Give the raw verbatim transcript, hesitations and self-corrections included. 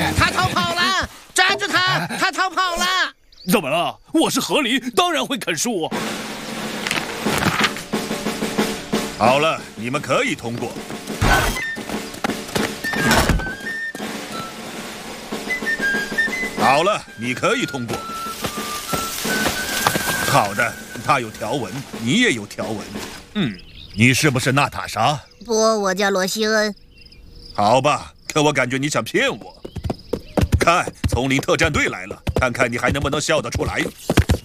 他逃跑了！抓住他！他逃跑了！ 怎么了？我是河狸，当然会啃树。 好了，你们可以通过。好了，你可以通过。好的，他有条纹，你也有条纹。嗯，你是不是娜塔莎？ 不，我叫罗西恩。 好吧，可我感觉你想骗我。看，丛林特战队来了，看看你还能不能笑得出来。